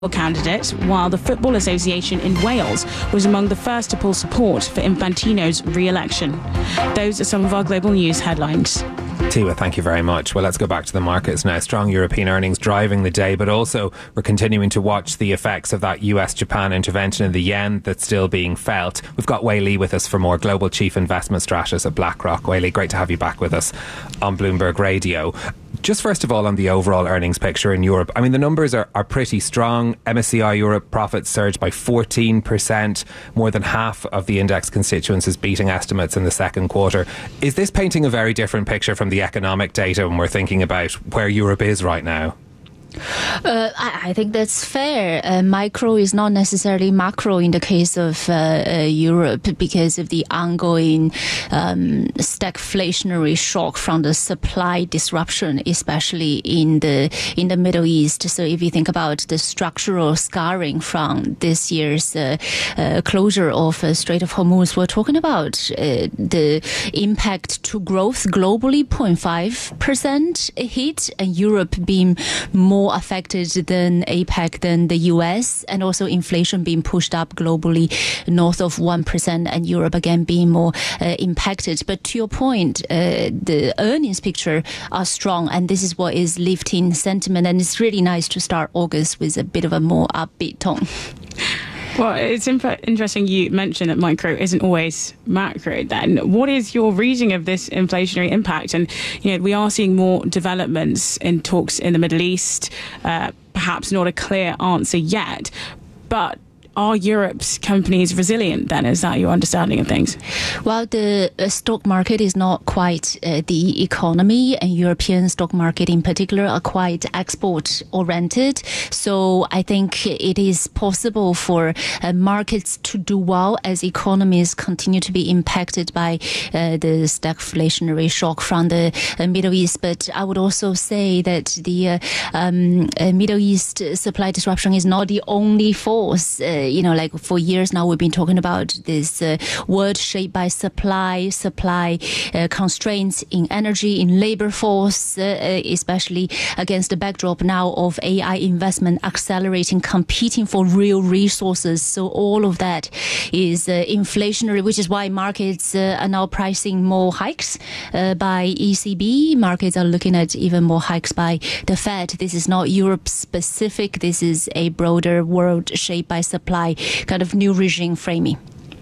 candidate, while the Football Association in Wales was among the first to pull support for Infantino's re-election. Those are some of our global news headlines. Tiwa, thank you very much. Well, let's go back to the markets now. Strong European earnings driving the day, but also we're continuing to watch the effects of that US-Japan intervention in the yen that's still being felt. We've got Wei Li with us for more, Global Chief Investment Strategist at BlackRock. Wei Li, great to have you back with us on Bloomberg Radio. Just first of all, on the overall earnings picture in Europe, I mean, the numbers are pretty strong. MSCI Europe profits surged by 14%, more than half of the index constituents beating estimates in the second quarter. Is this painting a very different picture from the economic data when we're thinking about where Europe is right now? I think that's fair. Micro is not necessarily macro in the case of Europe because of the ongoing stagflationary shock from the supply disruption, especially in the Middle East. So if you think about the structural scarring from this year's closure of Strait of Hormuz, we're talking about the impact to growth globally, 0.5% hit, and Europe being more affected than APEC, than the US, and also inflation being pushed up globally north of 1%, and Europe again being more impacted. But to your point, the earnings picture are strong, and this is what is lifting sentiment, and it's really nice to start August with a bit of a more upbeat tone. Well, it's interesting you mentioned that micro isn't always macro then. What is your reading of this inflationary impact? And, we are seeing more developments in talks in the Middle East, perhaps not a clear answer yet, but are Europe's companies resilient then? Is that your understanding of things? Well, the stock market is not quite the economy, and European stock market in particular are quite export-oriented. So I think it is possible for markets to do well as economies continue to be impacted by the stagflationary shock from the Middle East. But I would also say that the Middle East supply disruption is not the only force. Like for years now, we've been talking about this world shaped by supply constraints in energy, in labor force, especially against the backdrop now of AI investment accelerating, competing for real resources. So all of that is inflationary, which is why markets are now pricing more hikes by ECB. Markets are looking at even more hikes by the Fed. This is not Europe specific. This is a broader world shaped by supply kind of new regime framing.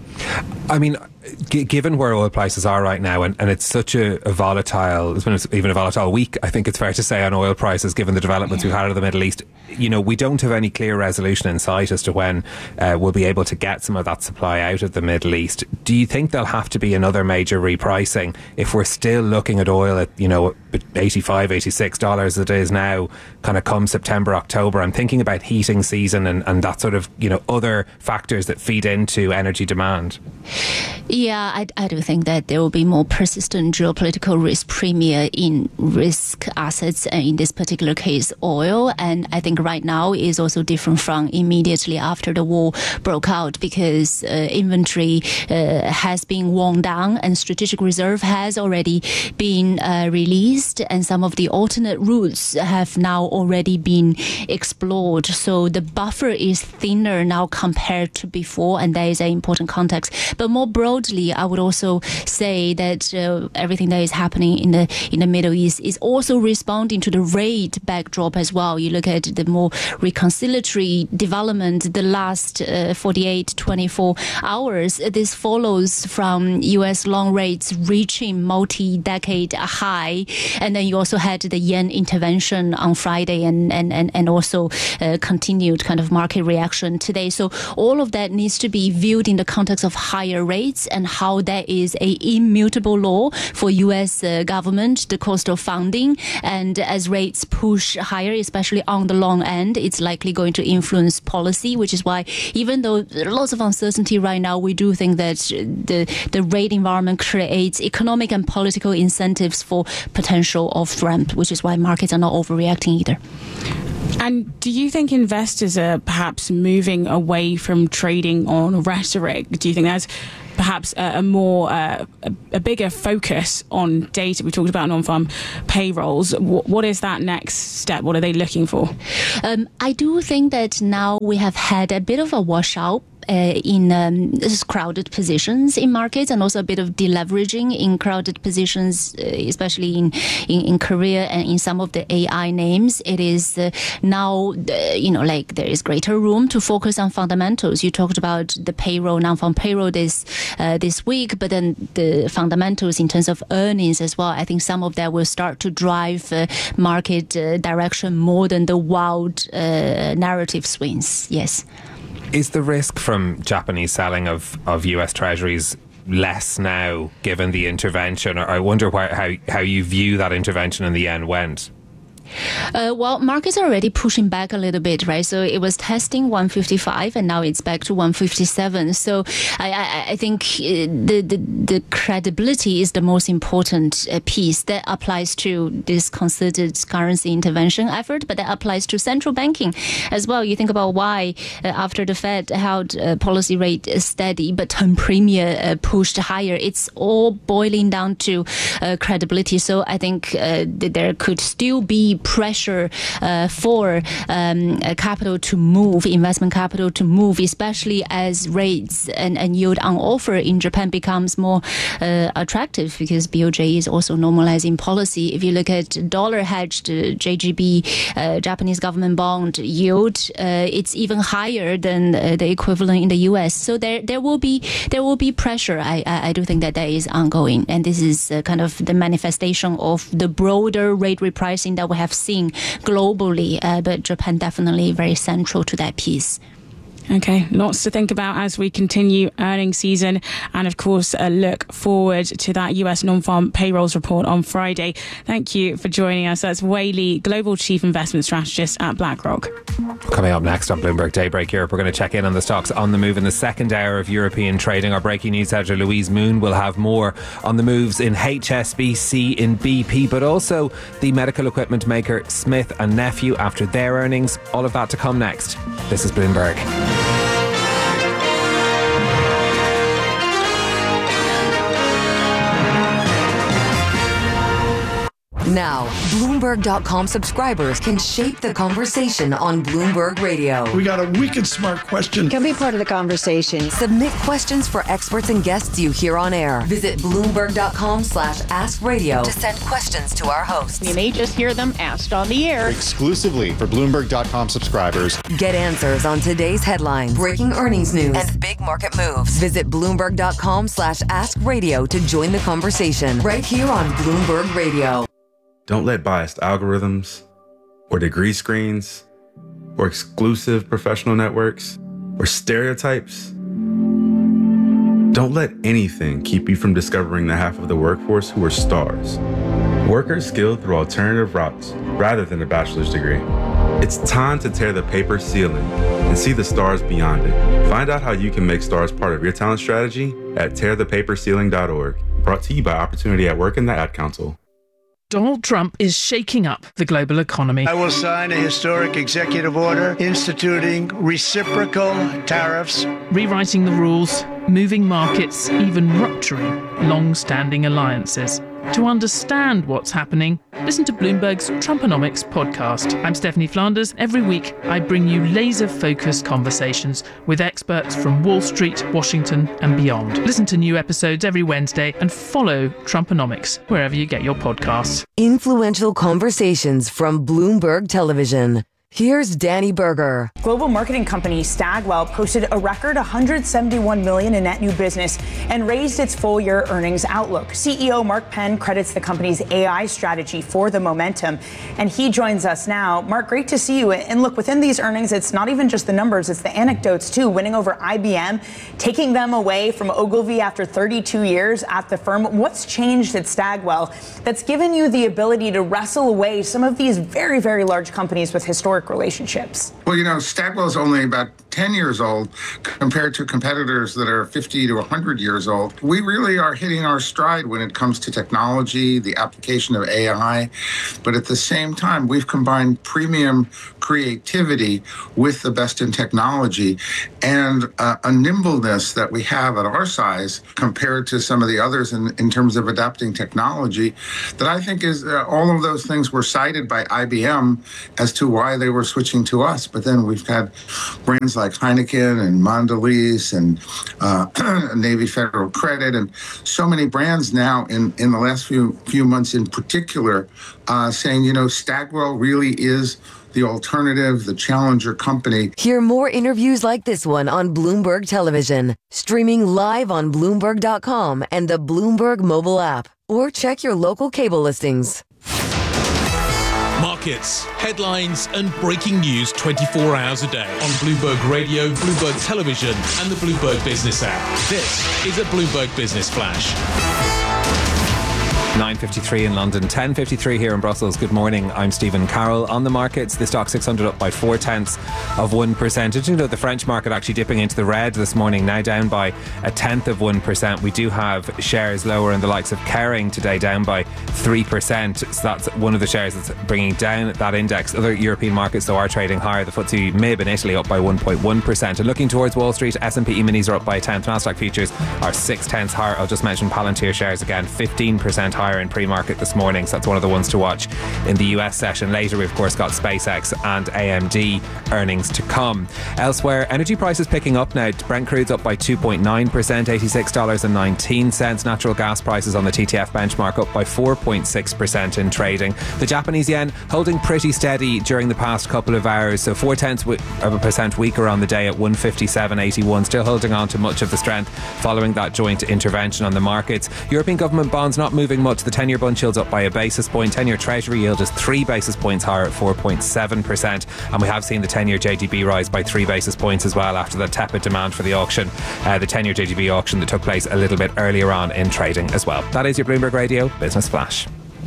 I mean, given where oil prices are right now, and it's such a volatile, it's been even a volatile week, I think it's fair to say, on oil prices, given the developments we've had out of the Middle East, we don't have any clear resolution in sight as to when we'll be able to get some of that supply out of the Middle East. Do you think there'll have to be another major repricing if we're still looking at oil at, $85, $86 as it is now, kind of come September, October? I'm thinking about heating season and that sort of, other factors that feed into energy demand. Yeah, I do think that there will be more persistent geopolitical risk premium in risk assets, and in this particular case, oil. And I think right now is also different from immediately after the war broke out, because inventory has been worn down and strategic reserve has already been released, and some of the alternate routes have now already been explored. So the buffer is thinner now compared to before, and that is an important context. But more broadly, I would also say that everything that is happening in the Middle East is also responding to the rate backdrop as well. You look at the more reconciliatory development the last 48, 24 hours. This follows from U.S. long rates reaching multi-decade high, and then you also had the yen intervention on Friday and also continued kind of market reaction today. So all of that needs to be viewed in the context of higher rates and how that is a immutable law for U.S. government, the cost of funding. And as rates push higher, especially on the long end, it's likely going to influence policy, which is why even though there are lots of uncertainty right now, we do think that the rate environment creates economic and political incentives for potential off-ramp, which is why markets are not overreacting either. And do you think investors are perhaps moving away from trading on rhetoric? Do you think there's perhaps a bigger focus on data? We talked about non-farm payrolls. What is that next step? What are they looking for? I do think that now we have had a bit of a washout in crowded positions in markets, and also a bit of deleveraging in crowded positions, especially in Korea and in some of the AI names. It is now, there is greater room to focus on fundamentals. You talked about the payroll, non-farm payroll this week, but then the fundamentals in terms of earnings as well. I think some of that will start to drive market direction more than the wild narrative swings. Yes. Is the risk from Japanese selling of US Treasuries less now, given the intervention? Or I wonder how you view that intervention and the yen went. Well, markets are already pushing back a little bit, right? So it was testing 155 and now it's back to 157. So I think the credibility is the most important piece. That applies to this concerted currency intervention effort, but that applies to central banking as well. You think about why after the Fed held policy rate steady, but term premium pushed higher. It's all boiling down to credibility. So I think there could still be pressure for capital to move, investment capital to move, especially as rates and yield on offer in Japan becomes more attractive, because BOJ is also normalizing policy. If you look at dollar hedged JGB, Japanese government bond yield, it's even higher than the equivalent in the US. So there will be pressure. I do think that is ongoing, and this is kind of the manifestation of the broader rate repricing that we have seen globally, but Japan definitely very central to that piece. Okay, lots to think about as we continue earnings season, and of course look forward to that US non-farm payrolls report on Friday. Thank you for joining us. That's Wei Li, Global Chief Investment Strategist at BlackRock. Coming up next on Bloomberg Daybreak Europe, we're going to check in on the stocks on the move in the second hour of European trading. Our breaking news editor Louise Moon will have more on the moves in HSBC, in BP, but also the medical equipment maker Smith & Nephew after their earnings. All of that to come next. This is Bloomberg. Now, Bloomberg.com subscribers can shape the conversation on Bloomberg Radio. We got a wicked smart question. Can be part of the conversation. Submit questions for experts and guests you hear on air. Visit Bloomberg.com/askradio to send questions to our hosts. You may just hear them asked on the air. Exclusively for Bloomberg.com subscribers. Get answers on today's headlines, breaking earnings news, and big market moves. Visit Bloomberg.com/askradio to join the conversation right here on Bloomberg Radio. Don't let biased algorithms or degree screens or exclusive professional networks or stereotypes. Don't let anything keep you from discovering the half of the workforce who are stars. Workers skilled through alternative routes rather than a bachelor's degree. It's time to tear the paper ceiling and see the stars beyond it. Find out how you can make stars part of your talent strategy at tearthepaperceiling.org. Brought to you by Opportunity at Work and the Ad Council. Donald Trump is shaking up the global economy. I will sign a historic executive order instituting reciprocal tariffs, rewriting the rules, moving markets, even rupturing long-standing alliances. To understand what's happening, listen to Bloomberg's Trumponomics podcast. I'm Stephanie Flanders. Every week, I bring you laser-focused conversations with experts from Wall Street, Washington, and beyond. Listen to new episodes every Wednesday and follow Trumponomics wherever you get your podcasts. Influential conversations from Bloomberg Television. Here's Danny Berger. Global marketing company Stagwell posted a record $171 million in net new business and raised its full-year earnings outlook. CEO Mark Penn credits the company's AI strategy for the momentum, and he joins us now. Mark, great to see you. And look, within these earnings, it's not even just the numbers, it's the anecdotes too. Winning over IBM, taking them away from Ogilvy after 32 years at the firm. What's changed at Stagwell that's given you the ability to wrestle away some of these very, very large companies with historic relationships? Well, Stagwell's only about 10 years old compared to competitors that are 50 to 100 years old. We really are hitting our stride when it comes to technology, the application of AI. But at the same time, we've combined premium creativity with the best in technology and a nimbleness that we have at our size compared to some of the others in terms of adapting technology that I think is all of those things were cited by IBM as to why they were switching to us. But then we've had brands like Heineken and Mondelez and Navy Federal Credit and so many brands now in the last few months in particular saying, Stagwell really is the alternative, the challenger company. Hear more interviews like this one on Bloomberg Television, streaming live on Bloomberg.com and the Bloomberg mobile app, or check your local cable listings. Markets, headlines and breaking news 24 hours a day on Bloomberg Radio, Bloomberg Television and the Bloomberg Business app. This is a Bloomberg Business Flash. 9:53 in London, 10:53 here in Brussels. Good morning, I'm Stephen Carroll. On the markets, the stock 600 up by 0.4%. Did you know the French market actually dipping into the red this morning, now down by 0.1%. We do have shares lower in the likes of Kering today, down by 3%. So that's one of the shares that's bringing down that index. Other European markets, though, are trading higher. The FTSE MIB in Italy up by 1.1%. And looking towards Wall Street, S&P E-minis are up by 1/10. Nasdaq futures are 0.6 higher. I'll just mention Palantir shares again, 15% higher in pre-market this morning, so that's one of the ones to watch in the US session. Later we've of course got SpaceX and AMD earnings to come. Elsewhere, energy prices picking up now. Brent crude's up by 2.9%, $86.19. Natural gas prices on the TTF benchmark up by 4.6% in trading. The Japanese yen holding pretty steady during the past couple of hours, so 0.4% weaker on the day at 157.81, still holding on to much of the strength following that joint intervention on the markets. European government bonds not moving much. The 10-year bund yield's up by a basis point. 10-year Treasury yield is 3 basis points higher at 4.7%. And we have seen the 10-year JGB rise by 3 basis points as well after the tepid demand for the auction. The 10-year JGB auction that took place a little bit earlier on in trading as well. That is your Bloomberg Radio Business Flash.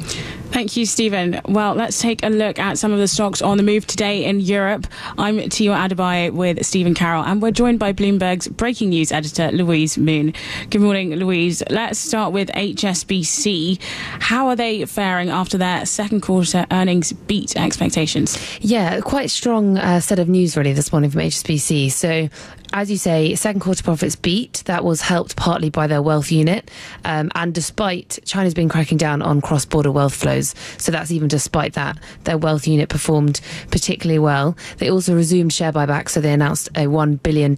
Thank you, Stephen. Well, let's take a look at some of the stocks on the move today in Europe. I'm Tio Adebayo with Stephen Carroll, and we're joined by Bloomberg's breaking news editor, Louise Moon. Good morning, Louise. Let's start with HSBC. How are they faring after their second quarter earnings beat expectations? Yeah, quite strong set of news really this morning from HSBC. So, as you say, second quarter profits beat. That was helped partly by their wealth unit. And despite China's been cracking down on cross-border wealth flows, so that's even despite that, their wealth unit performed particularly well. They also resumed share buybacks, so they announced a $1 billion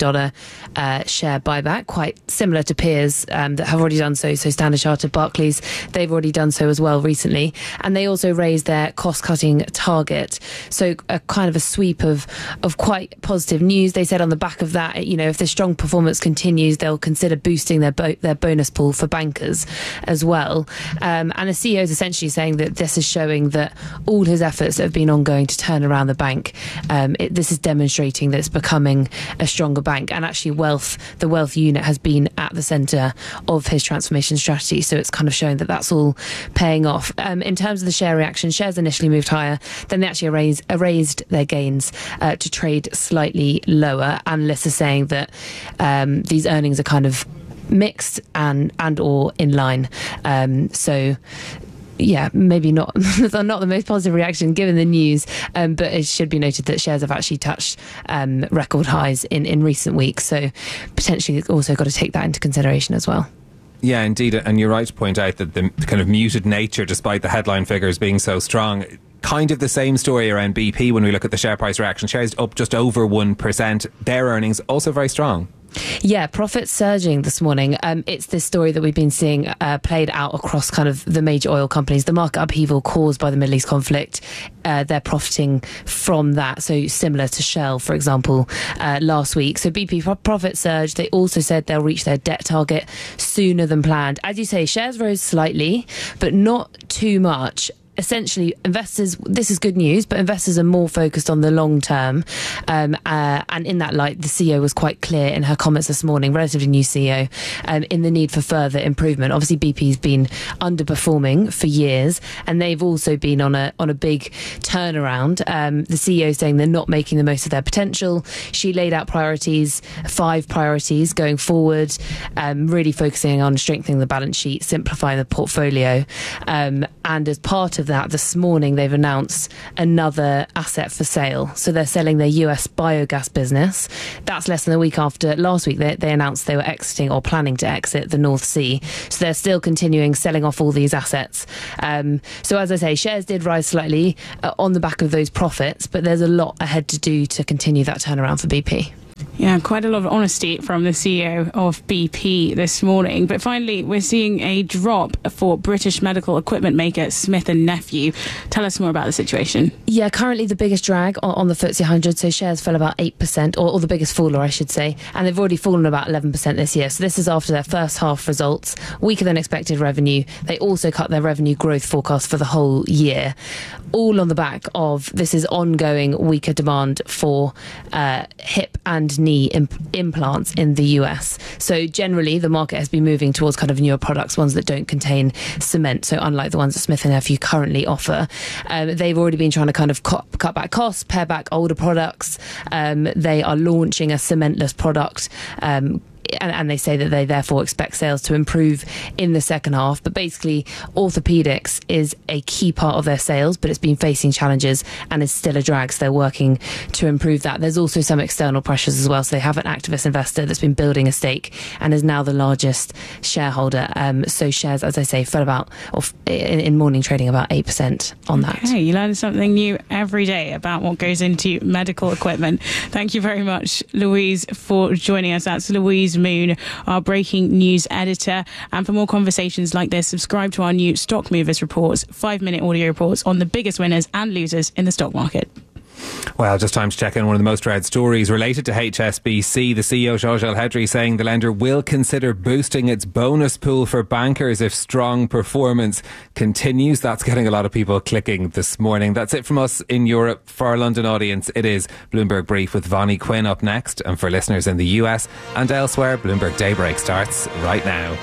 share buyback, quite similar to peers that have already done so. So Standard Chartered, Barclays, they've already done so as well recently. And they also raised their cost-cutting target. So a kind of a sweep of quite positive news. They said on the back of that, if the strong performance continues, they'll consider boosting their bonus pool for bankers as well. And the CEO is essentially saying that this is showing that all his efforts that have been ongoing to turn around the bank, this is demonstrating that it's becoming a stronger bank. And actually the wealth unit has been at the centre of his transformation strategy. So it's kind of showing that that's all paying off. In terms of the share reaction, shares initially moved higher, then they actually erased their gains to trade slightly lower. Analysts are saying that these earnings are kind of mixed and or in line. So yeah, maybe not the most positive reaction given the news, but it should be noted that shares have actually touched record highs in recent weeks, so potentially also got to take that into consideration as well. Yeah, indeed, and you're right to point out that the kind of muted nature, despite the headline figures being so strong, kind of the same story around BP when we look at the share price reaction. Shares up just over 1%. Their earnings also very strong. Yeah, profits surging this morning. It's this story that we've been seeing played out across kind of the major oil companies. The market upheaval caused by the Middle East conflict, they're profiting from that. So similar to Shell, for example, last week. So BP profit surged. They also said they'll reach their debt target sooner than planned. As you say, shares rose slightly, but not too much. essentially investors, this is good news, but investors are more focused on the long term. And in that light, the CEO was quite clear in her comments this morning, relatively new CEO, in the need for further improvement. Obviously, BP's been underperforming for years, and they've also been on a big turnaround. The CEO saying they're not making the most of their potential. She laid out priorities, 5 priorities going forward, really focusing on strengthening the balance sheet, simplifying the portfolio. And as part of that, this morning they've announced another asset for sale. So they're selling their US biogas business. That's less than a week after last week they announced they were exiting or planning to exit the North Sea. So they're still continuing selling off all these assets. So as I say, shares did rise slightly on the back of those profits, but there's a lot ahead to do to continue that turnaround for BP. Yeah, quite a lot of honesty from the CEO of BP this morning. But finally, we're seeing a drop for British medical equipment maker Smith & Nephew. Tell us more about the situation. Yeah, currently the biggest drag on the FTSE 100, so shares fell about 8%, or the biggest faller, I should say, and they've already fallen about 11% this year. So this is after their first half results, weaker than expected revenue. They also cut their revenue growth forecast for the whole year, all on the back of this is ongoing weaker demand for hip and knee implants in the US. So generally the market has been moving towards kind of newer products, ones that don't contain cement. So unlike the ones that Smith & Nephew currently offer, they've already been trying to kind of cut back costs, pare back older products. They are launching a cementless product, and they say that they therefore expect sales to improve in the second half. But basically, orthopedics is a key part of their sales, but it's been facing challenges and is still a drag, so they're working to improve that. There's also some external pressures as well. So they have an activist investor that's been building a stake and is now the largest shareholder. So shares, as I say, fell about, in morning trading, about 8% on that. Okay, you learn something new every day about what goes into medical equipment. Thank you very much, Louise, for joining us. That's Louise Moon, our breaking news editor. And for more conversations like this, subscribe to our new Stock Movers reports, 5-minute audio reports on the biggest winners and losers in the stock market. Well, just time to check in one of the most read stories related to HSBC. The CEO, Georges Elhedery, saying the lender will consider boosting its bonus pool for bankers if strong performance continues. That's getting a lot of people clicking this morning. That's it from us in Europe. For our London audience, it is Bloomberg Brief with Vonnie Quinn up next. And for listeners in the US and elsewhere, Bloomberg Daybreak starts right now.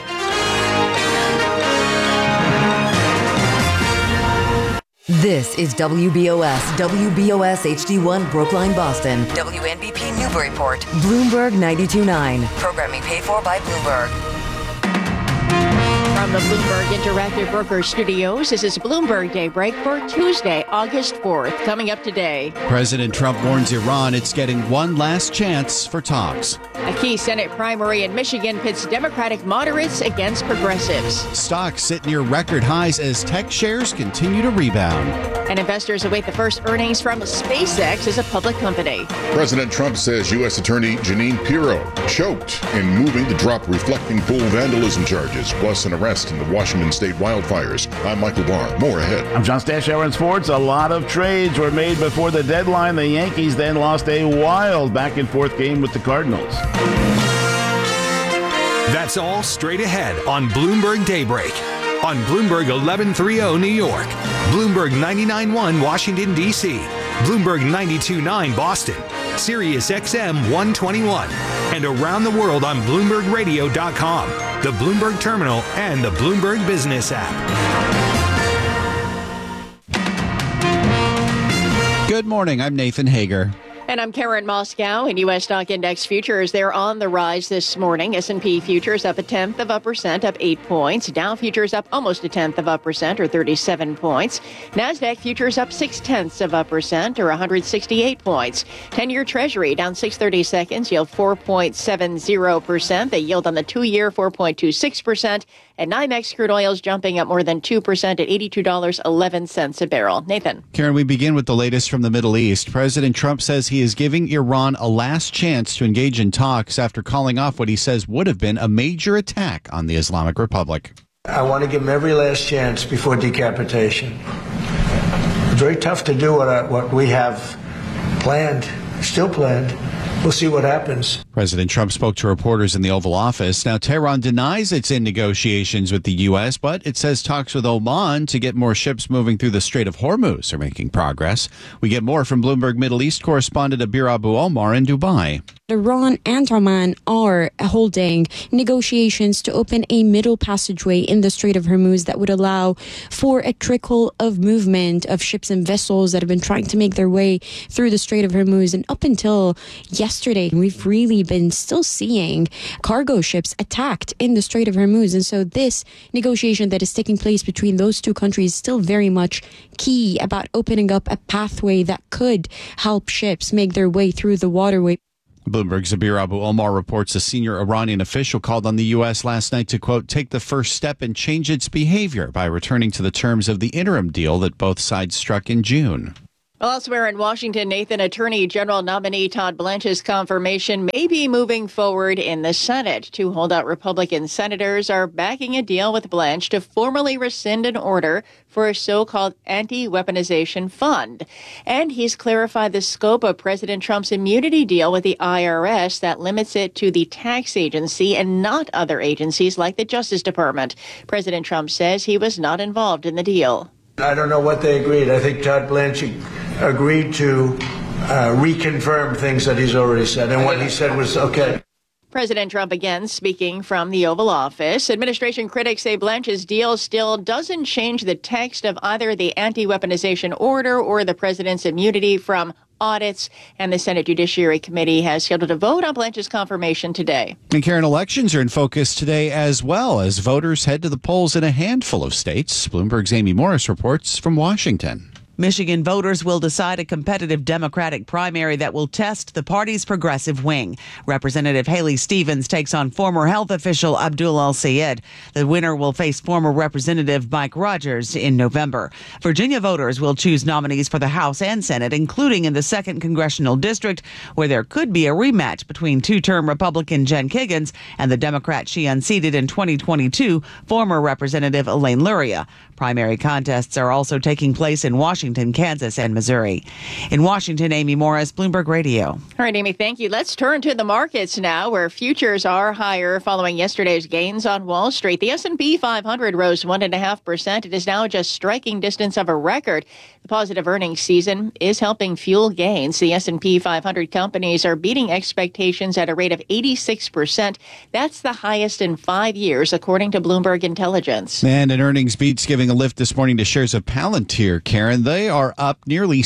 This is WBOS HD1 Brookline, Boston. WNBP Newburyport. Bloomberg 92.9. Programming paid for by Bloomberg. From the Bloomberg Interactive Brokers Studios, this is Bloomberg Daybreak for Tuesday, August 4th. Coming up today, President Trump warns Iran it's getting one last chance for talks. A key Senate primary in Michigan pits Democratic moderates against progressives. Stocks sit near record highs as tech shares continue to rebound. And investors await the first earnings from SpaceX as a public company. President Trump says U.S. Attorney Jeanine Pirro choked in moving the drop reflecting pool vandalism charges, plus an arrest in the Washington state wildfires. I'm Michael Barr. More ahead. I'm John Stashower in sports. A lot of trades were made before the deadline. The Yankees then lost a wild back-and-forth game with the Cardinals. That's all straight ahead on Bloomberg Daybreak. On Bloomberg 1130 New York, Bloomberg 99.1 Washington, D.C., Bloomberg 92.9 Boston, Sirius XM 121, and around the world on BloombergRadio.com, the Bloomberg Terminal, and the Bloomberg Business app. Good morning, I'm Nathan Hager. And I'm Karen Moscow. In U.S. stock index futures, they're on the rise this morning. S&P futures up 0.1%, up 8 points. Dow futures up almost 0.1%, or 37 points. NASDAQ futures up 0.6%, or 168 points. 10-year Treasury down 6/32, yield 4.70%. The yield on the 2-year 4.26%. And NYMEX crude oil is jumping up more than 2% at $82.11 a barrel. Nathan. Karen, we begin with the latest from the Middle East. President Trump says he is giving Iran a last chance to engage in talks after calling off what he says would have been a major attack on the Islamic Republic. I want to give them every last chance before decapitation. It's very tough to do what we have planned, still planned, we'll see what happens. President Trump spoke to reporters in the Oval Office. Now, Tehran denies it's in negotiations with the U.S., but it says talks with Oman to get more ships moving through the Strait of Hormuz are making progress. We get more from Bloomberg Middle East correspondent Abir Abu Omar in Dubai. Iran and Oman are holding negotiations to open a middle passageway in the Strait of Hormuz that would allow for a trickle of movement of ships and vessels that have been trying to make their way through the Strait of Hormuz. And up until yesterday, we've really been still seeing cargo ships attacked in the Strait of Hormuz. And so this negotiation that is taking place between those two countries is still very much key about opening up a pathway that could help ships make their way through the waterway. Bloomberg's Abir Abu Omar reports a senior Iranian official called on the U.S. last night to, quote, take the first step and change its behavior by returning to the terms of the interim deal that both sides struck in June. Well, elsewhere in Washington, Nathan, Attorney General nominee Todd Blanche's confirmation may be moving forward in the Senate. Two holdout Republican senators are backing a deal with Blanche to formally rescind an order for a so-called anti-weaponization fund. And he's clarified the scope of President Trump's immunity deal with the IRS that limits it to the tax agency and not other agencies like the Justice Department. President Trump says he was not involved in the deal. I don't know what they agreed. I think Todd Blanche agreed to reconfirm things that he's already said, and what he said was okay. President Trump again speaking from the Oval Office. Administration critics say Blanche's deal still doesn't change the text of either the anti-weaponization order or the president's immunity from audits, and the Senate Judiciary Committee has scheduled a vote on Blanche's confirmation today. And Karen, elections are in focus today as well as voters head to the polls in a handful of states. Bloomberg's Amy Morris reports from Washington. Michigan voters will decide a competitive Democratic primary that will test the party's progressive wing. Representative Haley Stevens takes on former health official Abdul El-Sayed. The winner will face former Representative Mike Rogers in November. Virginia voters will choose nominees for the House and Senate, including in the 2nd Congressional District, where there could be a rematch between two-term Republican Jen Kiggans and the Democrat she unseated in 2022, former Representative Elaine Luria. Primary contests are also taking place in Washington, Kansas, and Missouri. In Washington, Amy Morris, Bloomberg Radio. All right, Amy, thank you. Let's turn to the markets now, where futures are higher following yesterday's gains on Wall Street. The S&P 500 rose 1.5%. It is now just striking distance of a record. The positive earnings season is helping fuel gains. The S&P 500 companies are beating expectations at a rate of 86%. That's the highest in 5 years, according to Bloomberg Intelligence. And an earnings beat's giving a lift this morning to shares of Palantir, Karen. They are up nearly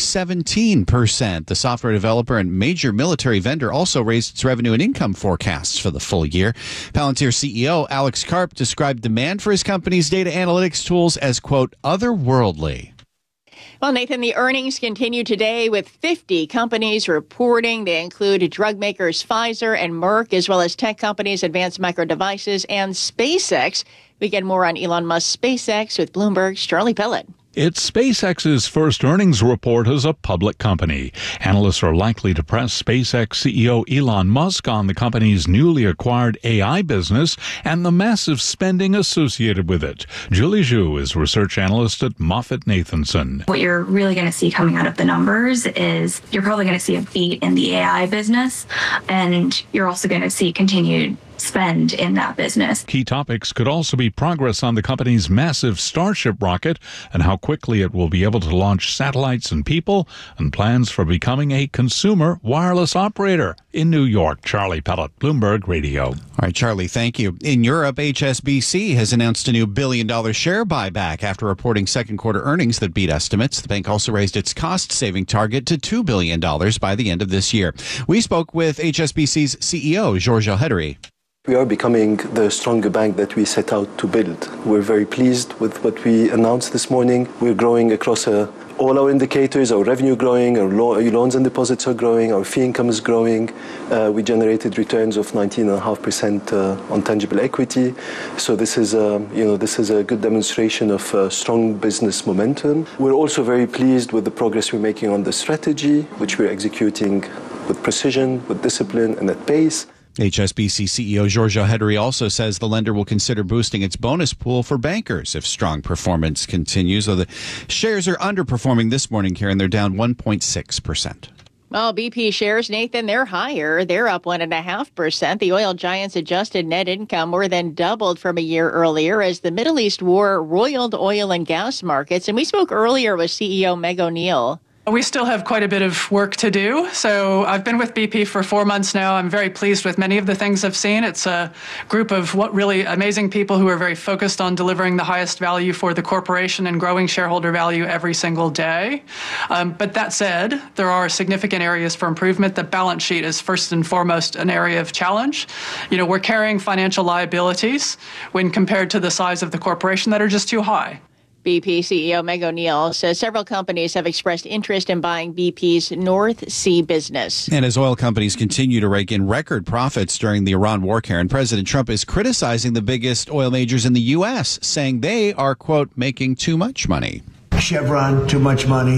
17%. The software developer and major military vendor also raised its revenue and income forecasts for the full year. Palantir CEO Alex Karp described demand for his company's data analytics tools as, quote, otherworldly. Well, Nathan, the earnings continue today with 50 companies reporting. They include drug makers Pfizer and Merck, as well as tech companies Advanced Micro Devices and SpaceX. We get more on Elon Musk's SpaceX with Bloomberg's Charlie Pellet. It's SpaceX's first earnings report as a public company. Analysts are likely to press SpaceX CEO Elon Musk on the company's newly acquired AI business and the massive spending associated with it. Julie Zhu is research analyst at MoffettNathanson. What you're really going to see coming out of the numbers is you're probably going to see a beat in the AI business, and you're also going to see continued spend in that business. Key topics could also be progress on the company's massive Starship rocket and how quickly it will be able to launch satellites and people, and plans for becoming a consumer wireless operator in New York. Charlie Pellet, Bloomberg Radio. All right, Charlie, thank you. In Europe, HSBC has announced a new $1 billion share buyback after reporting second quarter earnings that beat estimates. The bank also raised its cost-saving target to $2 billion by the end of this year. We spoke with HSBC's CEO, Georges Elhedery. We are becoming the stronger bank that we set out to build. We're very pleased with what we announced this morning. We're growing across all our indicators, our revenue growing, our loans and deposits are growing, our fee income is growing. We generated returns of 19.5% on tangible equity. So this is a good demonstration of strong business momentum. We're also very pleased with the progress we're making on the strategy, which we're executing with precision, with discipline, and at pace. HSBC CEO Georges Elhedery also says the lender will consider boosting its bonus pool for bankers if strong performance continues. Though the shares are underperforming this morning, Karen, they're down 1.6%. Well, BP shares, Nathan, they're higher. They're up 1.5%. The oil giant's adjusted net income more than doubled from a year earlier as the Middle East war roiled oil and gas markets. And we spoke earlier with CEO Meg O'Neill. We still have quite a bit of work to do. So I've been with BP for 4 months now. I'm very pleased with many of the things I've seen. It's a group of really amazing people who are very focused on delivering the highest value for the corporation and growing shareholder value every single day. But that said, there are significant areas for improvement. The balance sheet is first and foremost an area of challenge. We're carrying financial liabilities when compared to the size of the corporation that are just too high. BP CEO Meg O'Neill says several companies have expressed interest in buying BP's North Sea business. And as oil companies continue to rake in record profits during the Iran war, Karen, President Trump is criticizing the biggest oil majors in the U.S., saying they are, quote, making too much money. Chevron, too much money.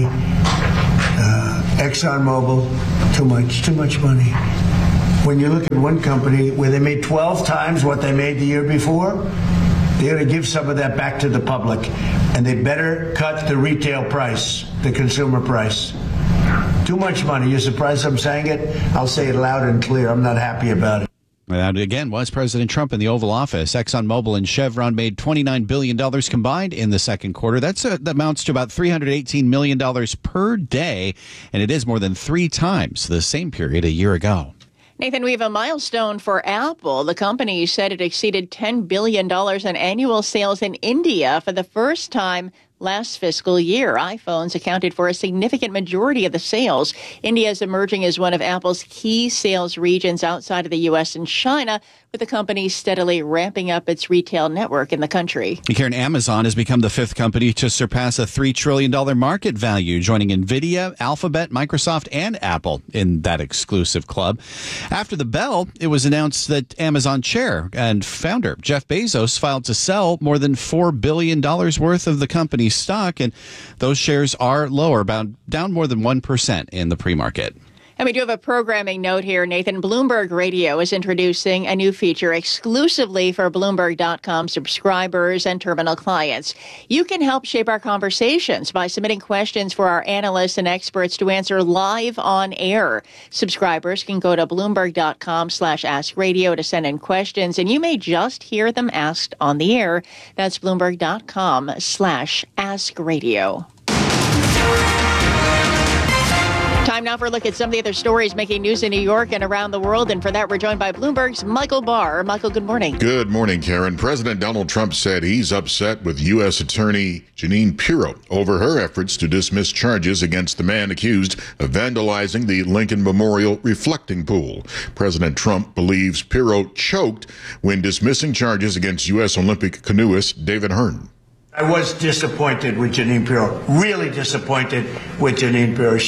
ExxonMobil, too much money. When you look at one company where they made 12 times what they made the year before, they're going to give some of that back to the public, and they better cut the retail price, the consumer price. Too much money. You're surprised I'm saying it? I'll say it loud and clear. I'm not happy about it. That, again, was President Trump in the Oval Office. ExxonMobil and Chevron made $29 billion combined in the second quarter. That amounts to about $318 million per day, and it is more than 3 times the same period a year ago. Nathan, we have a milestone for Apple. The company said it exceeded $10 billion in annual sales in India for the first time last fiscal year. iPhones accounted for a significant majority of the sales. India is emerging as one of Apple's key sales regions outside of the U.S. and China, with the company steadily ramping up its retail network in the country. Karen, Amazon has become the 5th company to surpass a $3 trillion market value, joining NVIDIA, Alphabet, Microsoft, and Apple in that exclusive club. After the bell, it was announced that Amazon chair and founder Jeff Bezos filed to sell more than $4 billion worth of the company's stock, and those shares are lower, down more than 1% in the pre-market. And we do have a programming note here, Nathan. Bloomberg Radio is introducing a new feature exclusively for Bloomberg.com subscribers and terminal clients. You can help shape our conversations by submitting questions for our analysts and experts to answer live on air. Subscribers can go to Bloomberg.com/AskRadio to send in questions, and you may just hear them asked on the air. That's Bloomberg.com/AskRadio. Time now for a look at some of the other stories making news in New York and around the world. And for that, we're joined by Bloomberg's Michael Barr. Michael, good morning. Good morning, Karen. President Donald Trump said he's upset with U.S. Attorney Jeanine Pirro over her efforts to dismiss charges against the man accused of vandalizing the Lincoln Memorial reflecting pool. President Trump believes Pirro choked when dismissing charges against U.S. Olympic canoeist David Hearn. I was disappointed with Jeanine Pirro, really disappointed with Jeanine Pirro.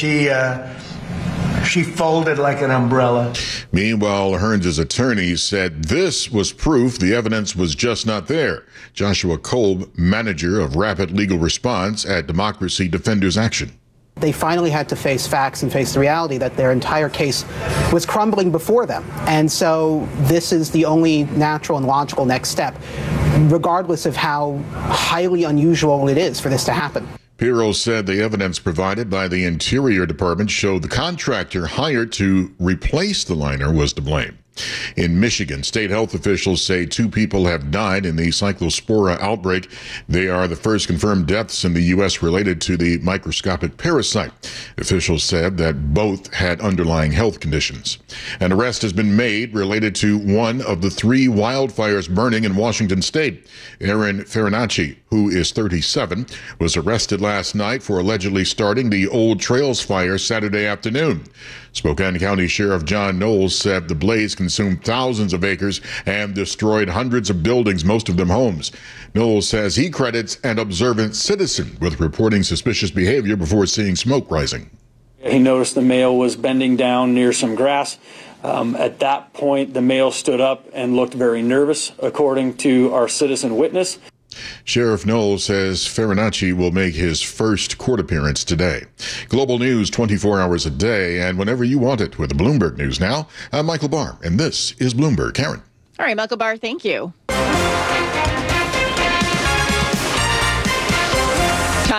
She folded like an umbrella. Meanwhile, Hearns' attorney said this was proof the evidence was just not there. Joshua Kolb, manager of Rapid Legal Response at Democracy Defenders Action. They finally had to face facts and face the reality that their entire case was crumbling before them. And so this is the only natural and logical next step, regardless of how highly unusual it is for this to happen. Pirro said the evidence provided by the Interior Department showed the contractor hired to replace the liner was to blame. In Michigan, state health officials say 2 people have died in the Cyclospora outbreak. They are the first confirmed deaths in the U.S. related to the microscopic parasite. Officials said that both had underlying health conditions. An arrest has been made related to one of the 3 wildfires burning in Washington state. Aaron Farinacci, who is 37, was arrested last night for allegedly starting the Old Trails fire Saturday afternoon. Spokane County Sheriff John Knowles said the blaze consumed thousands of acres and destroyed hundreds of buildings, most of them homes. Knowles says he credits an observant citizen with reporting suspicious behavior before seeing smoke rising. He noticed the male was bending down near some grass. At that point, the male stood up and looked very nervous, according to our citizen witness. Sheriff Knowles says Farinacci will make his first court appearance today. Global news 24 hours a day and whenever you want it with Bloomberg News Now. I'm Michael Barr, and this is Bloomberg. Karen. All right, Michael Barr, thank you. Time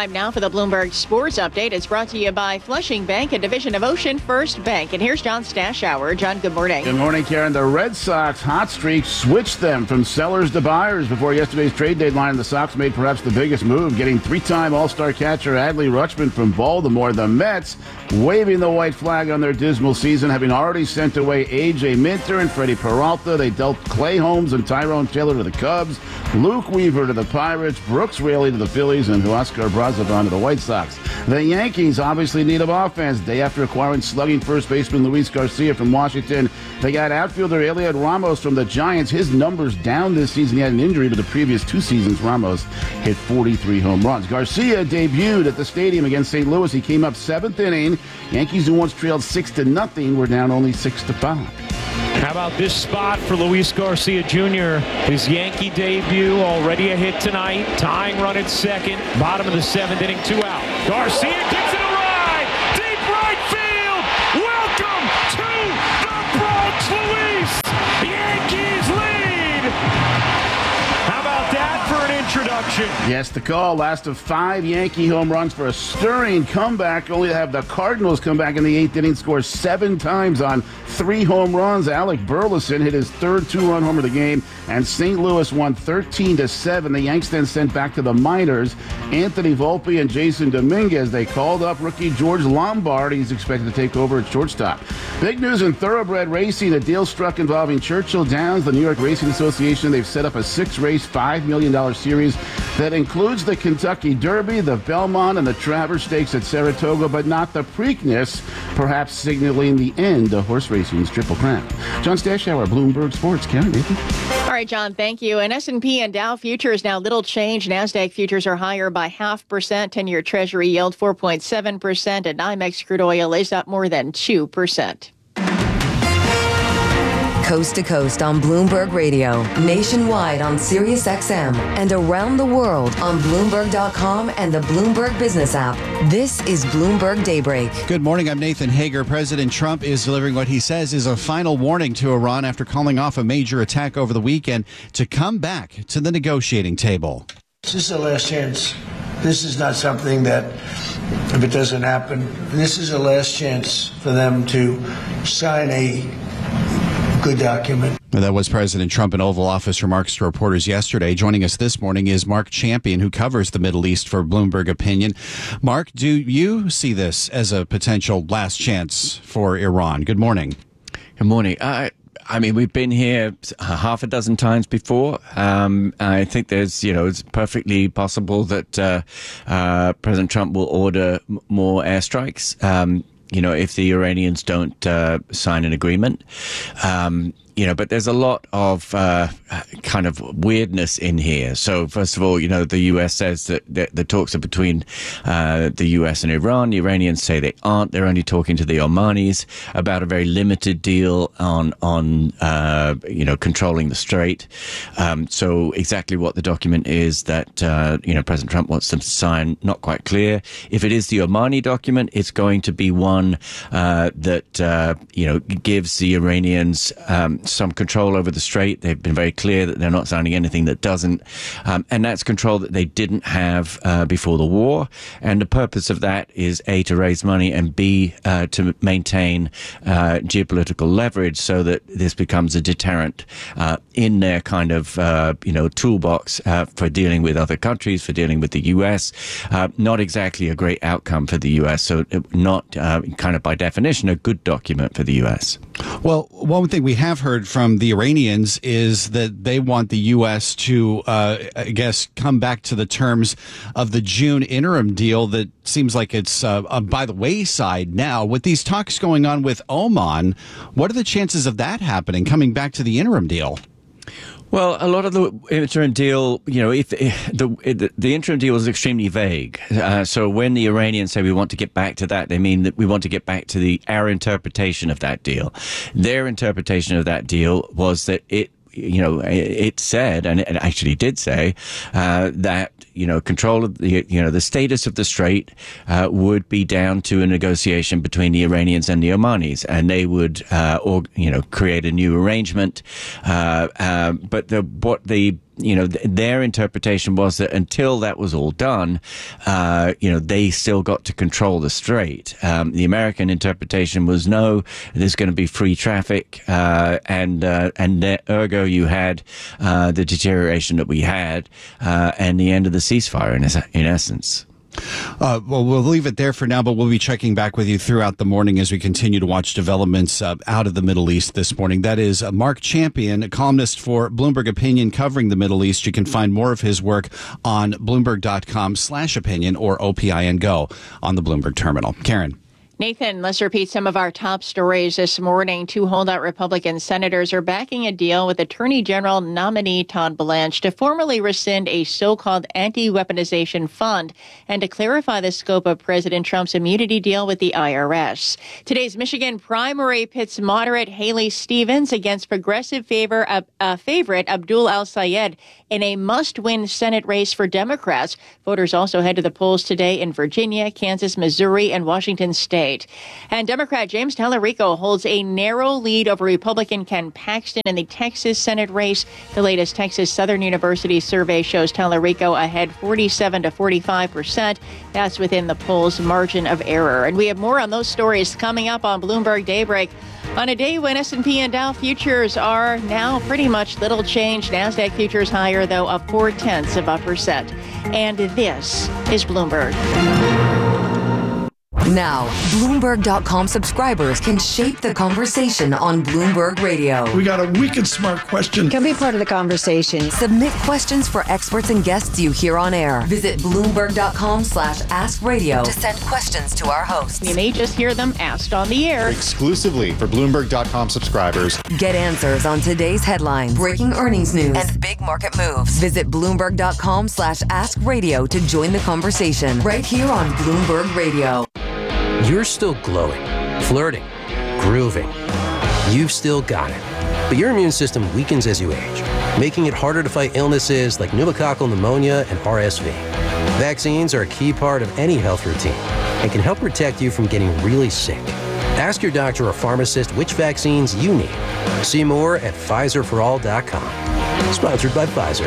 Time now for the Bloomberg Sports Update. It's brought to you by Flushing Bank, a division of Ocean First Bank. And here's John Stashower. John, good morning. Good morning, Karen. The Red Sox hot streak switched them from sellers to buyers before yesterday's trade deadline. The Sox made perhaps the biggest move, getting three-time All-Star catcher Adley Rutschman from Baltimore. The Mets waving the white flag on their dismal season, having already sent away A.J. Minter and Freddie Peralta. They dealt Clay Holmes and Tyrone Taylor to the Cubs, Luke Weaver to the Pirates, Brooks Raley to the Phillies, and Huascar Brazoban to the White Sox. The Yankees obviously need of offense. Day after acquiring slugging first baseman Luis Garcia from Washington, they got outfielder Eliot Ramos from the Giants. His numbers down this season. He had an injury, but the previous two seasons, Ramos hit 43 home runs. Garcia debuted at the stadium against St. Louis. He came up seventh inning. Yankees, who once trailed 6-0, were down only 6-5. How about this spot for Luis Garcia Jr.? His Yankee debut, already a hit tonight. Tying run at second. Bottom of the seventh inning, 2 out. Garcia gets it a ride. Deep right field. Welcome to the Bronx, Luis. Yankees lead. How about that for an introduction? Yes, the call. Last of 5 Yankee home runs for a stirring comeback, only to have the Cardinals come back in the 8th inning, score 7 times on 3 home runs. Alec Burleson hit his third 2-run homer of the game, and St. Louis won 13-7. The Yanks then sent back to the minors Anthony Volpe and Jason Dominguez. They called up rookie George Lombard. He's expected to take over at shortstop. Big news in thoroughbred racing. A deal struck involving Churchill Downs, the New York Racing Association. They've set up a 6-race, $5 million series that includes the Kentucky Derby, the Belmont, and the Travers Stakes at Saratoga, but not the Preakness, perhaps signaling the end of horse racing's Triple Crown. John Stashower, Bloomberg Sports. Karen, Nathan. All right, John, thank you. And S&P and Dow futures now little change. NASDAQ futures are higher by 0.5%. 10-year Treasury yield 4.7%. And NYMEX crude oil is up more than 2%. Coast to coast on Bloomberg Radio, nationwide on Sirius XM, and around the world on Bloomberg.com and the Bloomberg Business app. This is Bloomberg Daybreak. Good morning. I'm Nathan Hager. President Trump is delivering what he says is a final warning to Iran after calling off a major attack over the weekend to come back to the negotiating table. This is the last chance. This is not something that, if it doesn't happen, this is the last chance for them to sign a good document. That was President Trump in Oval Office remarks to reporters yesterday. Joining us this morning is Mark Champion, who covers the Middle East for Bloomberg Opinion. Mark, do you see this as a potential last chance for Iran? Good morning. Good morning. I mean, we've been here half a dozen times before. I think it's perfectly possible that President Trump will order more airstrikes. If the Iranians don't sign an agreement. But there's a lot of kind of weirdness in here. So first of all, the U.S. says that the talks are between the U.S. and Iran. The Iranians say they aren't. They're only talking to the Omanis about a very limited deal on controlling the strait. So exactly what the document is that President Trump wants them to sign, not quite clear. If it is the Omani document, it's going to be one that gives the Iranians some control over the strait. They've been very clear that they're not signing anything that doesn't. And that's control that they didn't have before the war. And the purpose of that is A, to raise money, and B, to maintain geopolitical leverage so that this becomes a deterrent in their kind of, toolbox for dealing with other countries, for dealing with the U.S. Not exactly a great outcome for the U.S. So not kind of by definition a good document for the U.S. Well, one thing we have heard from the Iranians is that they want the U.S. to, come back to the terms of the June interim deal that seems like it's by the wayside now. With these talks going on with Oman, what are the chances of that happening, coming back to the interim deal? Well, a lot of the interim deal, if the interim deal is extremely vague. So when the Iranians say we want to get back to that, they mean that we want to get back to our interpretation of that deal. Their interpretation of that deal was that it said, and it actually did say, that control of the status of the strait would be down to a negotiation between the Iranians and the Omanis, and they would create a new arrangement. But what the their interpretation was that until that was all done, they still got to control the strait. The American interpretation was no, there's going to be free traffic, and ergo you had the deterioration that we had, and the end of the ceasefire in essence. Well, we'll leave it there for now, but we'll be checking back with you throughout the morning as we continue to watch developments out of the Middle East this morning. That is Mark Champion, a columnist for Bloomberg Opinion covering the Middle East. You can find more of his work on Bloomberg.com/opinion or OPIN Go on the Bloomberg terminal. Karen. Nathan, let's repeat some of our top stories this morning. 2 holdout Republican senators are backing a deal with Attorney General nominee Todd Blanche to formally rescind a so-called anti-weaponization fund and to clarify the scope of President Trump's immunity deal with the IRS. Today's Michigan primary pits moderate Haley Stevens against progressive favorite Abdul El-Sayed in a must-win Senate race for Democrats. Voters also head to the polls today in Virginia, Kansas, Missouri, and Washington State. And Democrat James Tallarico holds a narrow lead over Republican Ken Paxton in the Texas Senate race. The latest Texas Southern University survey shows Tallarico ahead 47 to 45%. That's within the poll's margin of error. And we have more on those stories coming up on Bloomberg Daybreak. On a day when S&P and Dow futures are now pretty much little change. NASDAQ futures higher, though, up 0.4%. And this is Bloomberg. Now, Bloomberg.com subscribers can shape the conversation on Bloomberg Radio. We got a wicked smart question. Can be part of the conversation. Submit questions for experts and guests you hear on air. Visit Bloomberg.com/AskRadio to send questions to our hosts. You may just hear them asked on the air. Exclusively for Bloomberg.com subscribers. Get answers on today's headlines, breaking earnings news, and big market moves. Visit Bloomberg.com/AskRadio to join the conversation right here on Bloomberg Radio. You're still glowing, flirting, grooving. You've still got it. But your immune system weakens as you age, making it harder to fight illnesses like pneumococcal pneumonia and RSV. Vaccines are a key part of any health routine and can help protect you from getting really sick. Ask your doctor or pharmacist which vaccines you need. See more at PfizerForAll.com. Sponsored by Pfizer.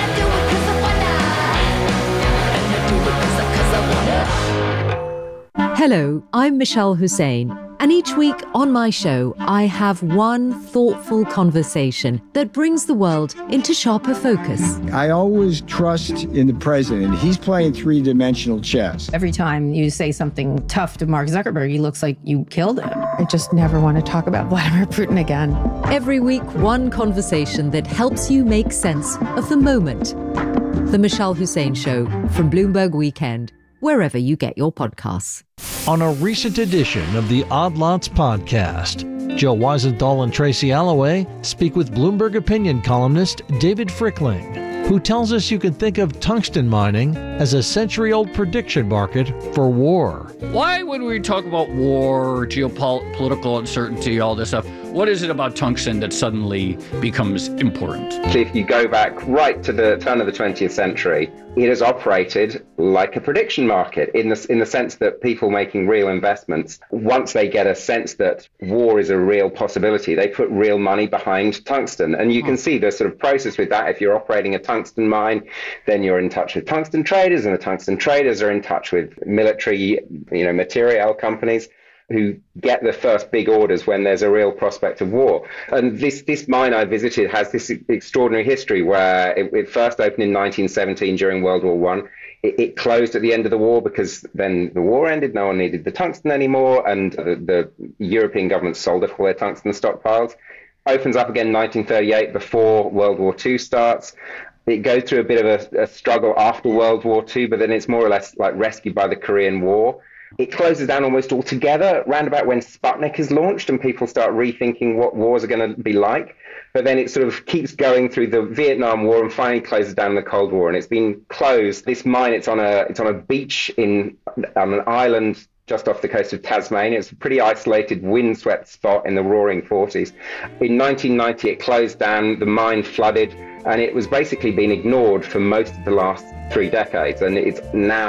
Hello, I'm Michelle Hussein, and each week on my show, I have one thoughtful conversation that brings the world into sharper focus. I always trust in the president. He's playing three-dimensional chess. Every time you say something tough to Mark Zuckerberg, he looks like you killed him. I just never want to talk about Vladimir Putin again. Every week, one conversation that helps you make sense of the moment. The Michelle Hussein Show from Bloomberg Weekend, wherever you get your podcasts. On a recent edition of the Odd Lots podcast, Joe Weisenthal and Tracy Alloway speak with Bloomberg opinion columnist David Frickling, who tells us you can think of tungsten mining as a century-old prediction market for war. Why would we talk about war, geopolitical uncertainty, all this stuff? What is it about tungsten that suddenly becomes important? If you go back right to the turn of the 20th century, it has operated like a prediction market in the sense that people making real investments, once they get a sense that war is a real possibility, they put real money behind tungsten. And you can see the sort of process with that. If you're operating a tungsten mine, then you're in touch with tungsten traders, and the tungsten traders are in touch with military, material companies who get the first big orders when there's a real prospect of war. And this mine I visited has this extraordinary history where it first opened in 1917 during World War I. It closed at the end of the war because then the war ended, no one needed the tungsten anymore, and the European governments sold off all their tungsten stockpiles. Opens up again in 1938 before World War II starts. It goes through a bit of a struggle after World War II, but then it's more or less like rescued by the Korean War. It closes down almost altogether round about when Sputnik is launched and people start rethinking what wars are going to be like. But then it sort of keeps going through the Vietnam War and finally closes down the Cold War. And it's been closed. This mine, it's on a beach on an island just off the coast of Tasmania. It's a pretty isolated, windswept spot in the roaring 40s. In 1990, it closed down, the mine flooded, and it was basically being ignored for most of the last 3 decades. And it's now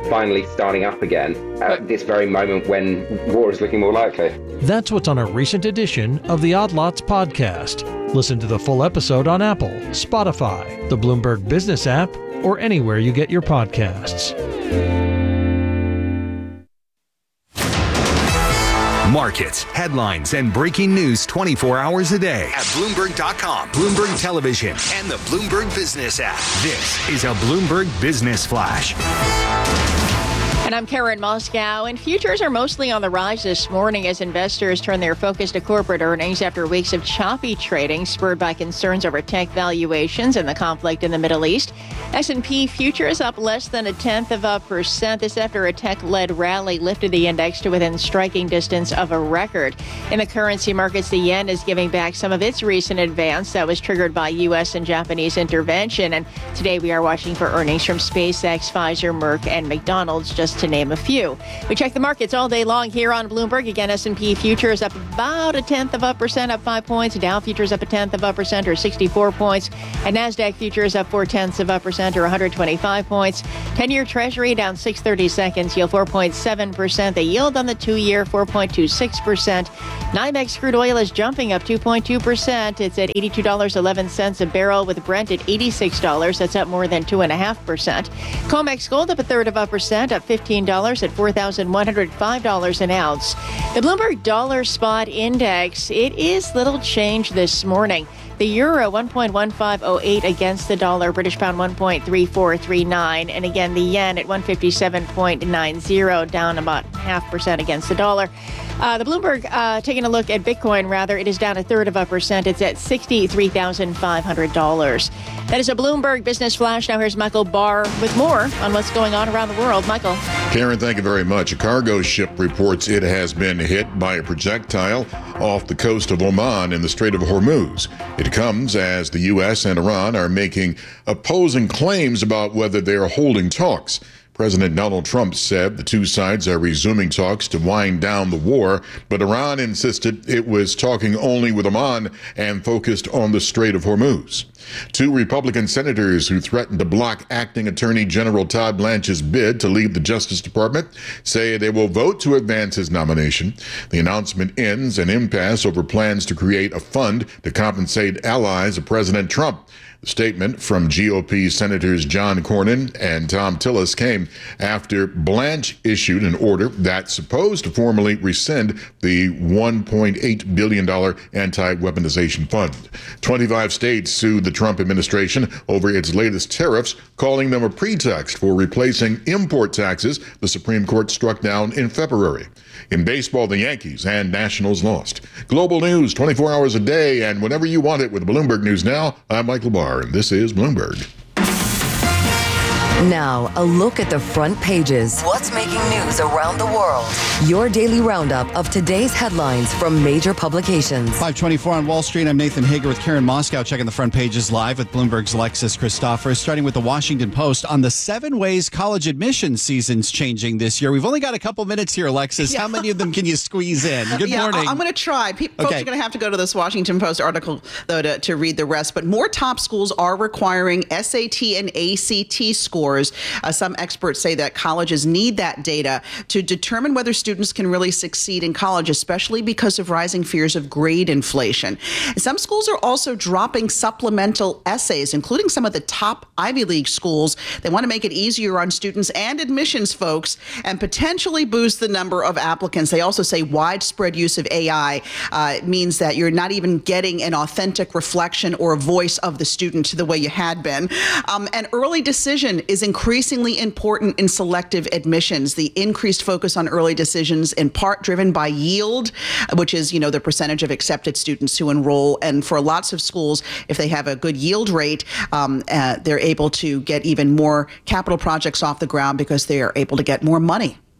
finally starting up again at this very moment when war is looking more likely. That's what's on a recent edition of the Odd Lots podcast. Listen to the full episode on Apple, Spotify, the Bloomberg Business app, or anywhere you get your podcasts. Markets, headlines, and breaking news 24 hours a day at Bloomberg.com, Bloomberg Television, and the Bloomberg Business app. This is a Bloomberg Business Flash. And I'm Karen Moscow, and futures are mostly on the rise this morning as investors turn their focus to corporate earnings after weeks of choppy trading spurred by concerns over tech valuations and the conflict in the Middle East. S&P futures up less than 0.1%. This after a tech-led rally lifted the index to within striking distance of a record. In the currency markets, the yen is giving back some of its recent advance that was triggered by U.S. and Japanese intervention. And today we are watching for earnings from SpaceX, Pfizer, Merck, and McDonald's, just to name a few. We check the markets all day long here on Bloomberg. Again, S&P futures up about 0.1%, up 5 points. Dow futures up 0.1%, or 64 points. And NASDAQ futures up 0.4%, or 125 points. 10-year Treasury down 6/32, yield 4.7%. The yield on the 2-year 4.26%. NYMEX crude oil is jumping up 2.2%. It's at $82.11 a barrel, with Brent at $86. That's up more than 2.5%. COMEX gold up 0.33%, up $15 at $4,105 an ounce. The Bloomberg Dollar Spot Index, it is little change this morning. The euro 1.1508 against the dollar, British pound 1.3439, and again the yen at 157.90, down about 0.5% against the dollar. The Bloomberg, taking a look at Bitcoin, rather, it is down 0.33%. It's at $63,500. That is a Bloomberg Business Flash. Now here's Michael Barr with more on what's going on around the world. Michael. Karen, thank you very much. A cargo ship reports it has been hit by a projectile off the coast of Oman in the Strait of Hormuz. It comes as the U.S. and Iran are making opposing claims about whether they are holding talks. President Donald Trump said the two sides are resuming talks to wind down the war, but Iran insisted it was talking only with Oman and focused on the Strait of Hormuz. Two Republican senators who threatened to block acting Attorney General Todd Blanche's bid to leave the Justice Department say they will vote to advance his nomination. The announcement ends an impasse over plans to create a fund to compensate allies of President Trump. The statement from GOP Senators John Cornyn and Tom Tillis came after Blanche issued an order that's supposed to formally rescind the $1.8 billion anti-weaponization fund. 25 states sued the Trump administration over its latest tariffs, calling them a pretext for replacing import taxes the Supreme Court struck down in February. In baseball, the Yankees and Nationals lost. Global news 24 hours a day and whenever you want it with Bloomberg News Now. I'm Michael Barr, and this is Bloomberg. Now, a look at the front pages. What's making news around the world? Your daily roundup of today's headlines from major publications. 5:24 on Wall Street. I'm Nathan Hager with Karen Moscow, checking the front pages live with Bloomberg's Alexis Christoforous. Starting with the Washington Post on the 7 ways college admission season's changing this year. We've only got a couple minutes here, Alexis. How many of them can you squeeze in? Good morning. I'm going to try. Folks are going to have to go to this Washington Post article, though, to read the rest. But more top schools are requiring SAT and ACT scores. Some experts say that colleges need that data to determine whether students can really succeed in college, especially because of rising fears of grade inflation. Some schools are also dropping supplemental essays, including some of the top Ivy League schools. They want to make it easier on students and admissions folks and potentially boost the number of applicants. They also say widespread use of AI means that you're not even getting an authentic reflection or a voice of the student the way you had been. An early decision is increasingly important in selective admissions. The increased focus on early decisions, in part driven by yield, which is, the percentage of accepted students who enroll. And for lots of schools, if they have a good yield rate, they're able to get even more capital projects off the ground because they are able to get more money.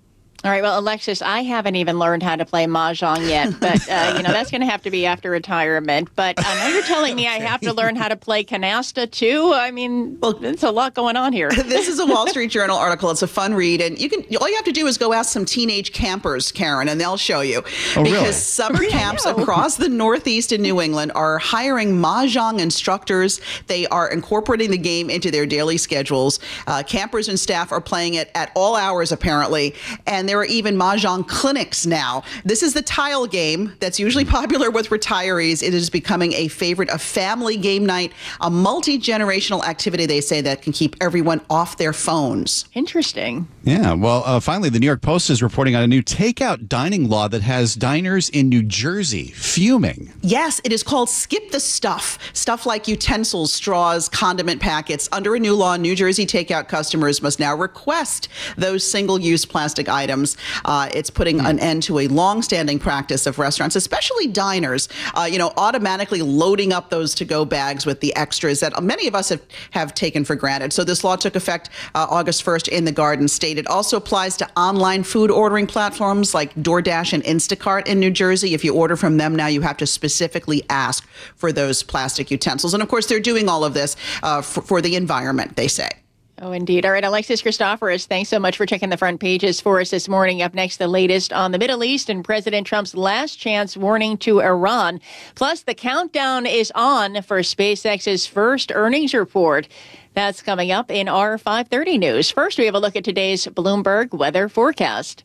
All right. Well, Alexis, I haven't even learned how to play Mahjong yet, but, that's going to have to be after retirement. But now you're telling me I have to learn how to play canasta, too? I mean, it's a lot going on here. This is a Wall Street Journal article. It's a fun read. And all you have to do is go ask some teenage campers, Karen, and they'll show you. Oh, because really? summer camps across the Northeast and New England are hiring Mahjong instructors. They are incorporating the game into their daily schedules. Campers and staff are playing it at all hours, apparently. And there are even Mahjong clinics now. This is the tile game that's usually popular with retirees. It is becoming a favorite, a family game night, a multi-generational activity, they say, that can keep everyone off their phones. Interesting. Yeah, well, finally, the New York Post is reporting on a new takeout dining law that has diners in New Jersey fuming. Yes, it is called Skip the Stuff. Stuff like utensils, straws, condiment packets. Under a new law, New Jersey takeout customers must now request those single-use plastic items. It's putting an end to a long-standing practice of restaurants, especially diners, automatically loading up those to-go bags with the extras that many of us have taken for granted. So this law took effect August 1st in the Garden State. It also applies to online food ordering platforms like DoorDash and Instacart in New Jersey. If you order from them now, you have to specifically ask for those plastic utensils. And of course, they're doing all of this for the environment, they say. Oh, indeed. All right, Alexis Christoforous, thanks so much for checking the front pages for us this morning. Up next, the latest on the Middle East and President Trump's last chance warning to Iran. Plus, the countdown is on for SpaceX's first earnings report. That's coming up in our 5:30 news. First, we have a look at today's Bloomberg weather forecast.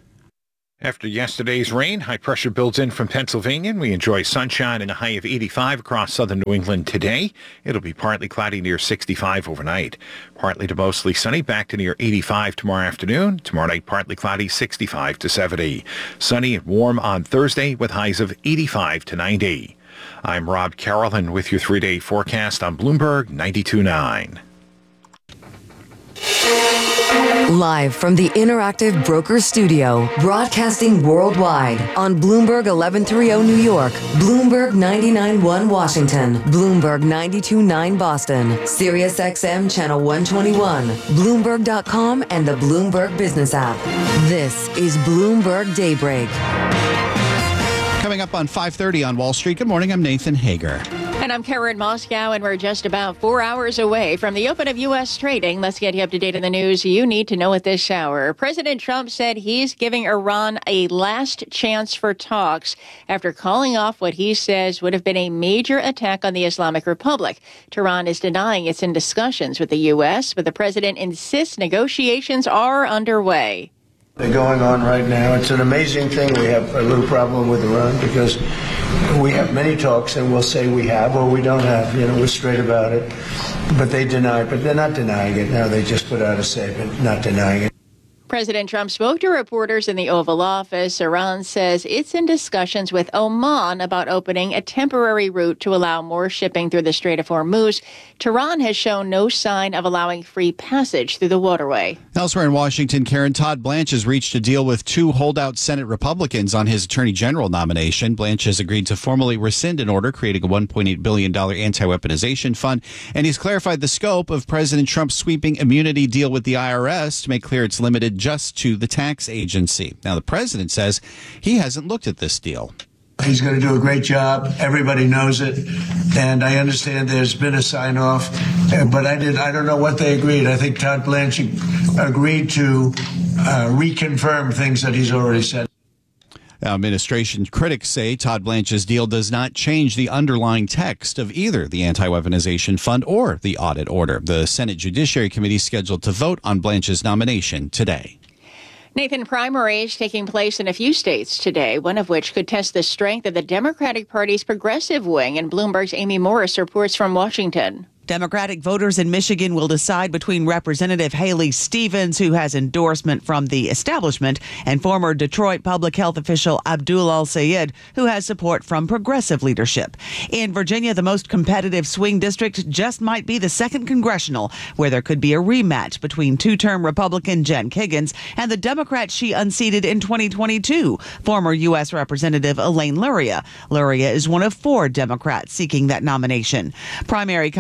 After yesterday's rain, high pressure builds in from Pennsylvania, and we enjoy sunshine and a high of 85 across southern New England today. It'll be partly cloudy near 65 overnight. Partly to mostly sunny, back to near 85 tomorrow afternoon. Tomorrow night, partly cloudy, 65 to 70. Sunny and warm on Thursday with highs of 85 to 90. I'm Rob Carroll, with your 3-day forecast on Bloomberg 92.9. Live from the Interactive Brokers Studio, broadcasting worldwide on Bloomberg 1130 New York, Bloomberg 99.1 Washington, Bloomberg 92.9 Boston, Sirius XM Channel 121, Bloomberg.com, and the Bloomberg Business app. This is Bloomberg Daybreak. Coming up on 5:30 on Wall Street. Good morning. I'm Nathan Hager. And I'm Karen Moscow, and we're just about 4 hours away from the open of U.S. trading. Let's get you up to date on the news you need to know at this hour. President Trump said he's giving Iran a last chance for talks after calling off what he says would have been a major attack on the Islamic Republic. Tehran is denying it's in discussions with the U.S., but the president insists negotiations are underway. They're going on right now. It's an amazing thing. We have a little problem with Iran because we have many talks and we'll say we have or we don't have. We're straight about it. But they deny, but they're not denying it now. They just put out a statement not denying it. President Trump spoke to reporters in the Oval Office. Iran says it's in discussions with Oman about opening a temporary route to allow more shipping through the Strait of Hormuz. Tehran has shown no sign of allowing free passage through the waterway. Elsewhere in Washington, Karen, Todd Blanche has reached a deal with 2 holdout Senate Republicans on his Attorney General nomination. Blanche has agreed to formally rescind an order creating a $1.8 billion anti-weaponization fund, and he's clarified the scope of President Trump's sweeping immunity deal with the IRS to make clear it's limited just to the tax agency. Now, the president says he hasn't looked at this deal. He's going to do a great job. Everybody knows it. And I understand there's been a sign-off, but I don't know what they agreed. I think Todd Blanche agreed to reconfirm things that he's already said. Administration critics say Todd Blanche's deal does not change the underlying text of either the anti-weaponization fund or the audit order. The Senate Judiciary Committee is scheduled to vote on Blanche's nomination today. Nathan, primaries taking place in a few states today, one of which could test the strength of the Democratic Party's progressive wing. And Bloomberg's Amy Morris reports from Washington. Democratic voters in Michigan will decide between Representative Haley Stevens, who has endorsement from the establishment, and former Detroit public health official Abdul Al-Sayed, who has support from progressive leadership. In Virginia, the most competitive swing district just might be the 2nd Congressional, where there could be a rematch between 2-term Republican Jen Kiggins and the Democrat she unseated in 2022, former U.S. Representative Elaine Luria. Luria is one of 4 Democrats seeking that nomination. Primary contests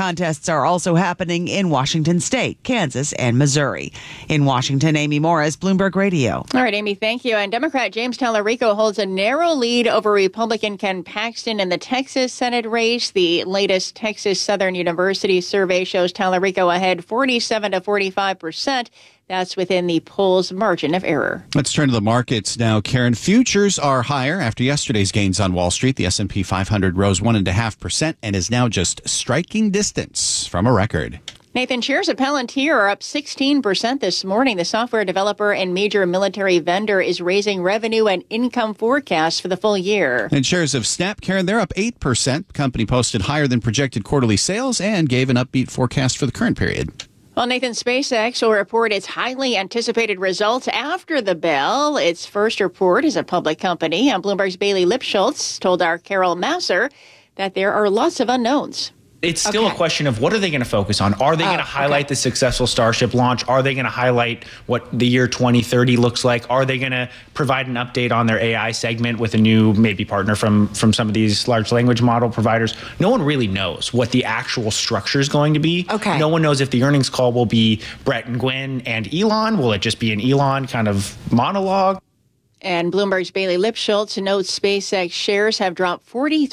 protests are also happening in Washington State, Kansas, and Missouri. In Washington, Amy Morris, Bloomberg Radio. All right, Amy, thank you. And Democrat James Tallarico holds a narrow lead over Republican Ken Paxton in the Texas Senate race. The latest Texas Southern University survey shows Tallarico ahead 47 to 45%. That's within the poll's margin of error. Let's turn to the markets now. Karen, futures are higher after yesterday's gains on Wall Street. The S&P 500 rose 1.5% and is now just striking distance from a record. Nathan, shares of Palantir are up 16% this morning. The software developer and major military vendor is raising revenue and income forecasts for the full year. And shares of Snap, Karen, they're up 8%. The company posted higher than projected quarterly sales and gave an upbeat forecast for the current period. Well, Nathan, SpaceX will report its highly anticipated results after the bell. Its first report as a public company. And Bloomberg's Bailey Lipschultz told our Carol Masser that there are lots of unknowns. It's still a question of what are they going to focus on? Are they going to highlight the successful Starship launch? Are they going to highlight what the year 2030 looks like? Are they going to provide an update on their AI segment with a new maybe partner from some of these large language model providers? No one really knows what the actual structure is going to be. No one knows if the earnings call will be Brett and Gwen and Elon. Will it just be an Elon kind of monologue? And Bloomberg's Bailey Lipschultz notes SpaceX shares have dropped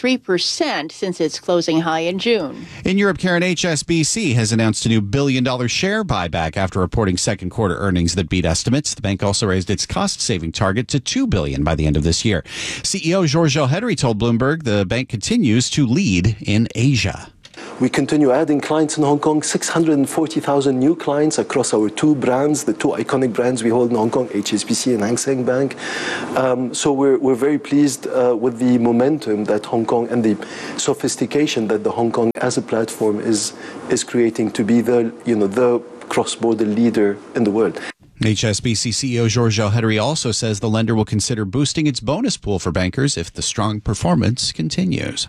43% since its closing high in June. In Europe, Karen, HSBC has announced a new $1 billion share buyback after reporting second quarter earnings that beat estimates. The bank also raised its cost-saving target to $2 billion by the end of this year. CEO Georges Elhedery told Bloomberg the bank continues to lead in Asia. We continue adding clients in Hong Kong, 640,000 new clients across our two brands, the two iconic brands we hold in Hong Kong, HSBC and Hang Seng Bank. So we're very pleased with the momentum that Hong Kong and the sophistication that the Hong Kong as a platform is creating to be the cross-border leader in the world. HSBC CEO Georges Elhedery also says the lender will consider boosting its bonus pool for bankers if the strong performance continues.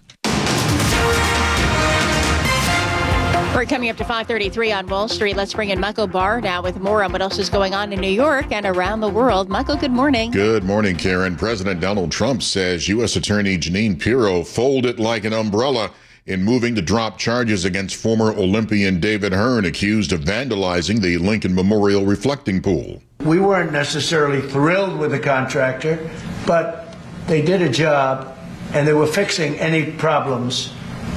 We're coming up to 5:33 on Wall Street. Let's bring in Michael Barr now with more on what else is going on in New York and around the world. Michael, good morning. Good morning, Karen. President Donald Trump says U.S. Attorney Jeanine Pirro folded like an umbrella in moving to drop charges against former Olympian David Hearn, accused of vandalizing the Lincoln Memorial reflecting pool. We weren't necessarily thrilled with the contractor, but they did a job and they were fixing any problems.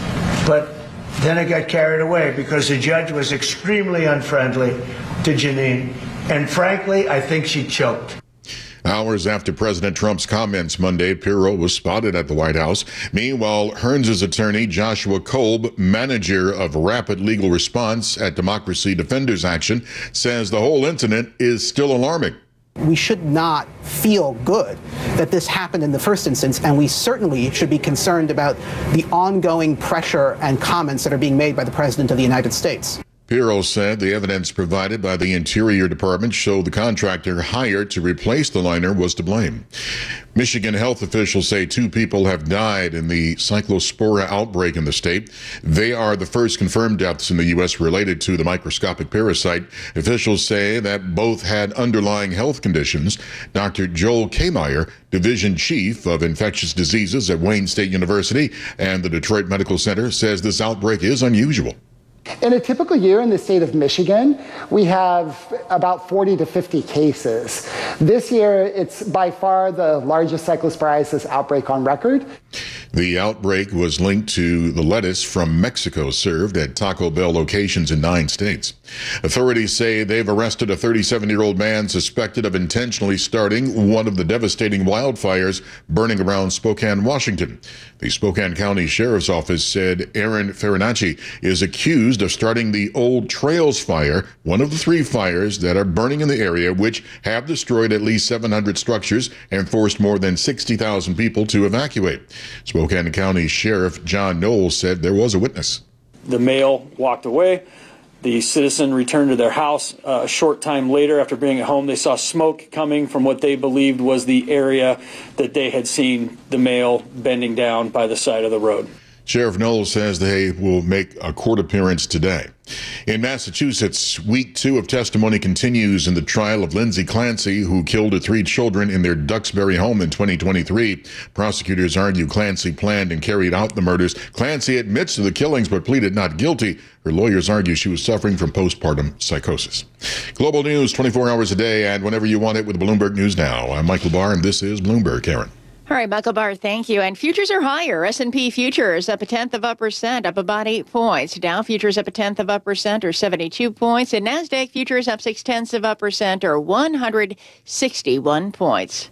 But then it got carried away because the judge was extremely unfriendly to Jeanine. And frankly, I think she choked. Hours after President Trump's comments Monday, Pirro was spotted at the White House. Meanwhile, Hearns' attorney, Joshua Kolb, manager of Rapid Legal Response at Democracy Defenders Action, says the whole incident is still alarming. We should not feel good that this happened in the first instance, and we certainly should be concerned about the ongoing pressure and comments that are being made by the President of the United States. Pirro said the evidence provided by the Interior Department showed the contractor hired to replace the liner was to blame. Michigan health officials say 2 people have died in the cyclospora outbreak in the state. They are the first confirmed deaths in the U.S. related to the microscopic parasite. Officials say that both had underlying health conditions. Dr. Joel Kmeyer, Division Chief of Infectious Diseases at Wayne State University and the Detroit Medical Center, says this outbreak is unusual. In a typical year in the state of Michigan, we have about 40 to 50 cases. This year, it's by far the largest cyclosporiasis outbreak on record. The outbreak was linked to the lettuce from Mexico served at Taco Bell locations in 9 states. Authorities say they've arrested a 37-year-old man suspected of intentionally starting one of the devastating wildfires burning around Spokane, Washington. The Spokane County Sheriff's Office said Aaron Farinacci is accused of starting the Old Trails Fire, one of the 3 fires that are burning in the area, which have destroyed at least 700 structures and forced more than 60,000 people to evacuate. Spokane County Sheriff John Knowles said there was a witness. The male walked away. The citizen returned to their house. A short time later, after being at home, they saw smoke coming from what they believed was the area that they had seen the male bending down by the side of the road. Sheriff Knowles says they will make a court appearance today. In Massachusetts, week 2 of testimony continues in the trial of Lindsay Clancy, who killed her 3 children in their Duxbury home in 2023. Prosecutors argue Clancy planned and carried out the murders. Clancy admits to the killings but pleaded not guilty. Her lawyers argue she was suffering from postpartum psychosis. Global news 24 hours a day and whenever you want it with Bloomberg News Now. I'm Michael Barr, and this is Bloomberg. Karen. All right, Michael Barr, thank you. And futures are higher. S&P futures up 0.1%, up about 8 points. Dow futures up 0.1%, or 72 points. And NASDAQ futures up 0.6%, or 161 points.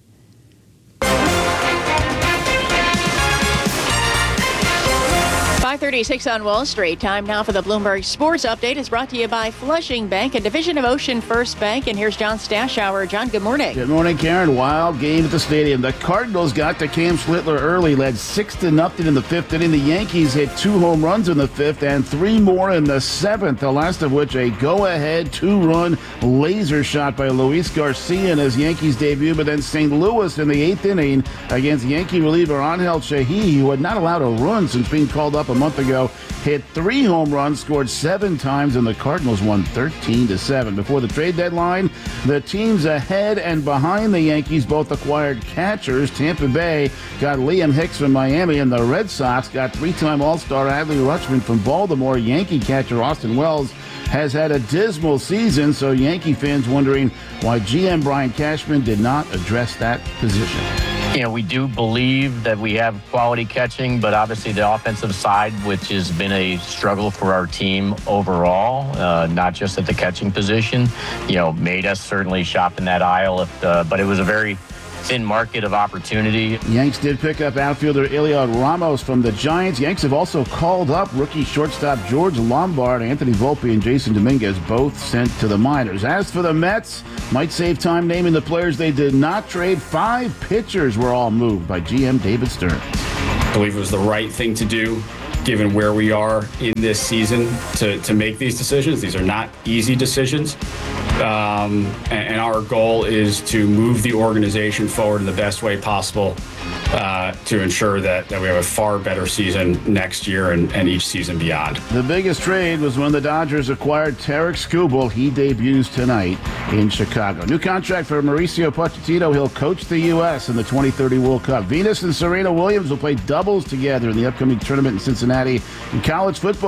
5:36 on Wall Street. Time now for the Bloomberg Sports Update. Is brought to you by Flushing Bank, a division of Ocean First Bank. And here's John Stashower. John, good morning. Good morning, Karen. Wild game at the stadium. The Cardinals got to Cam Schlittler early, led 6-0 in the 5th inning. The Yankees hit 2 home runs in the 5th and 3 more in the 7th, the last of which a go-ahead 2-run laser shot by Luis Garcia in his Yankees debut. But then St. Louis in the 8th inning against Yankee reliever Angel Shahi, who had not allowed a run since being called up a month ago, hit 3 home runs, scored 7 times, and the Cardinals won 13-7. Before the trade deadline, the teams ahead and behind the Yankees both acquired catchers. Tampa Bay got Liam Hicks from Miami, and the Red Sox got 3-time All-Star Adley Rutschman from Baltimore. Yankee catcher Austin Wells has had a dismal season, so Yankee fans wondering why GM Brian Cashman did not address that position. You know, we do believe that we have quality catching, but obviously the offensive side, which has been a struggle for our team overall, not just at the catching position, made us certainly shop in that aisle. But it was a very thin market of opportunity. Yanks did pick up outfielder Iliad Ramos from the Giants. Yanks have also called up rookie shortstop George Lombard, Anthony Volpe, and Jason Dominguez, both sent to the minors. As for the Mets, might save time naming the players they did not trade. 5 pitchers were all moved by GM David Stearns. I believe it was the right thing to do, given where we are in this season, to make these decisions. These are not easy decisions. And our goal is to move the organization forward in the best way possible to ensure that we have a far better season next year and each season beyond. The biggest trade was when the Dodgers acquired Tarek Skubal. He debuts tonight in Chicago. New contract for Mauricio Pochettino. He'll coach the U.S. in the 2030 World Cup. Venus and Serena Williams will play doubles together in the upcoming tournament in Cincinnati. In college football,